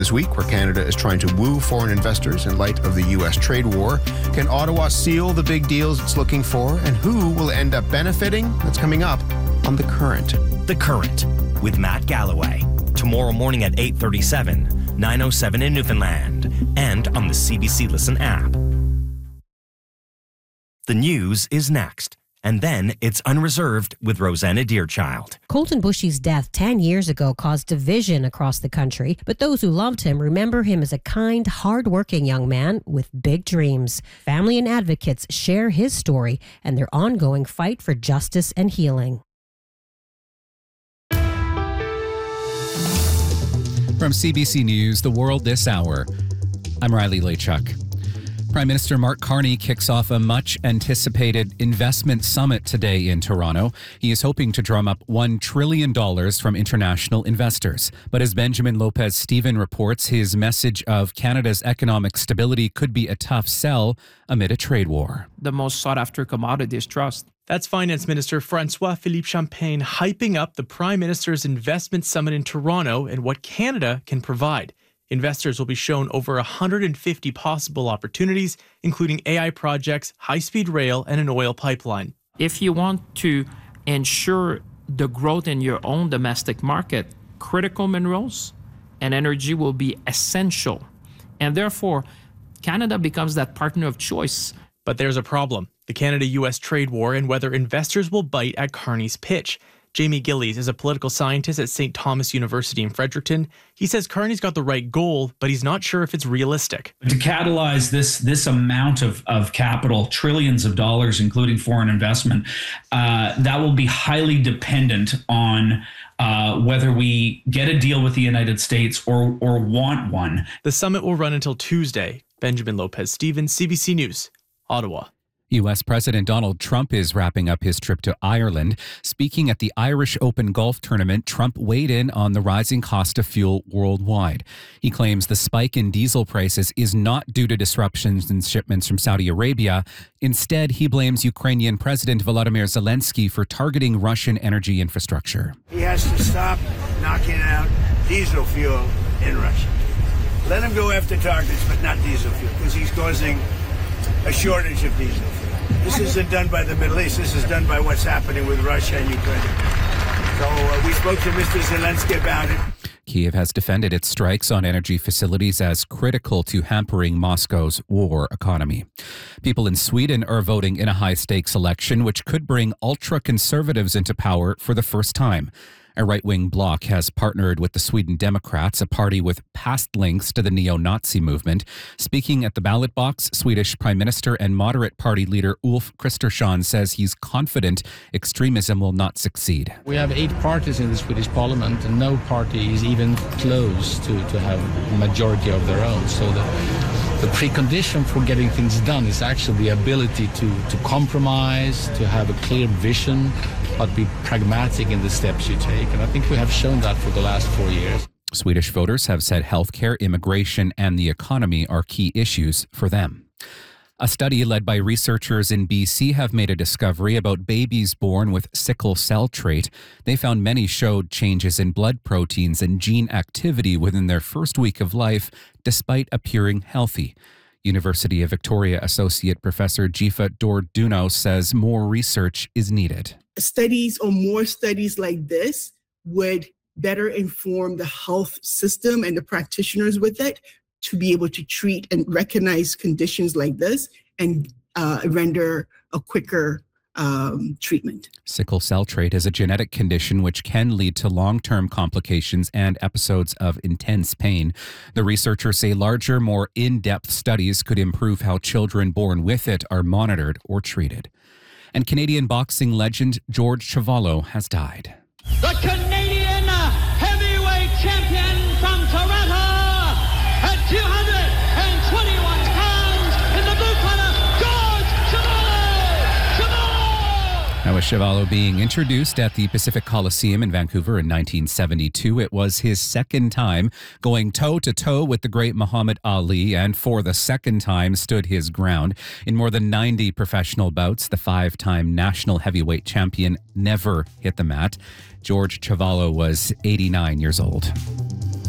This week, where Canada is trying to woo foreign investors in light of the U.S. trade war. Can Ottawa seal the big deals it's looking for? And who will end up benefiting? That's coming up on The Current. The Current with Matt Galloway. Tomorrow morning at 8:37, 9:07 in Newfoundland, and on the CBC Listen app. The news is next. And then it's Unreserved with Rosanna Deerchild. Colton Bushy's death 10 years ago caused division across the country, but those who loved him remember him as a kind, hard-working young man with big dreams. Family and advocates share his story and their ongoing fight for justice and healing. From CBC News, The World This Hour, I'm Riley Lachuk. Prime Minister Mark Carney kicks off a much-anticipated investment summit today in Toronto. He is hoping to drum up $1 trillion from international investors. But as Benjamin Lopez-Steven reports, his message of Canada's economic stability could be a tough sell amid a trade war. The most sought-after commodity is trust. That's Finance Minister François-Philippe Champagne hyping up the Prime Minister's investment summit in Toronto and what Canada can provide. Investors will be shown over 150 possible opportunities, including AI projects, high-speed rail, and an oil pipeline. If you want to ensure the growth in your own domestic market, critical minerals and energy will be essential. And therefore, Canada becomes that partner of choice. But there's a problem: the Canada-US trade war and whether investors will bite at Carney's pitch. Jamie Gillies is a political scientist at St. Thomas University in Fredericton. He says Carney's got the right goal, but he's not sure if it's realistic. To catalyze this amount of capital, trillions of dollars, including foreign investment, that will be highly dependent on whether we get a deal with the United States or want one. The summit will run until Tuesday. Benjamin Lopez-Steven, CBC News, Ottawa. U.S. President Donald Trump is wrapping up his trip to Ireland. Speaking at the Irish Open Golf Tournament, Trump weighed in on the rising cost of fuel worldwide. He claims the spike in diesel prices is not due to disruptions in shipments from Saudi Arabia. Instead, he blames Ukrainian President Volodymyr Zelensky for targeting Russian energy infrastructure. He has to stop knocking out diesel fuel in Russia. Let him go after targets, but not diesel fuel, because he's causing a shortage of diesel fuel. This isn't done by the Middle East. This is done by what's happening with Russia and Ukraine. So we spoke to Mr. Zelensky about it. Kyiv has defended its strikes on energy facilities as critical to hampering Moscow's war economy. People in Sweden are voting in a high-stakes election which could bring ultra-conservatives into power for the first time. A right-wing bloc has partnered with the Sweden Democrats, a party with past links to the neo-Nazi movement. Speaking at the ballot box, Swedish Prime Minister and moderate party leader Ulf Kristersson says he's confident extremism will not succeed. We have 8 parties in the Swedish parliament, and no party is even close to have a majority of their own. So the precondition for getting things done is actually the ability to compromise, to have a clear vision, but be pragmatic in the steps you take. And I think we have shown that for the last 4 years. Swedish voters have said healthcare, immigration, and the economy are key issues for them. A study led by researchers in BC have made a discovery about babies born with sickle cell trait. They found many showed changes in blood proteins and gene activity within their first week of life, despite appearing healthy. University of Victoria Associate Professor Jifa Dorduno says more research is needed. Studies or more studies like this would better inform the health system and the practitioners with it to be able to treat and recognize conditions like this and render a quicker treatment. Sickle cell trait is a genetic condition which can lead to long-term complications and episodes of intense pain. The researchers say larger, more in-depth studies could improve how children born with it are monitored or treated. And Canadian boxing legend George Chuvalo has died. The Canadian heavyweight champion from Toronto at 221 pounds in the blue corner, George Chuvalo! Now, with Chuvalo being introduced at the Pacific Coliseum in Vancouver in 1972, it was his second time going toe-to-toe with the great Muhammad Ali, and for the second time stood his ground. In more than 90 professional bouts, the 5-time national heavyweight champion never hit the mat. George Chuvalo was 89 years old.